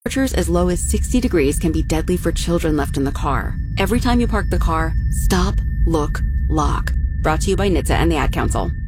Temperatures as low as 60 degrees can be deadly for children left in the car. Every time you park the car, stop, look, lock. Brought to you by NHTSA and the Ad Council.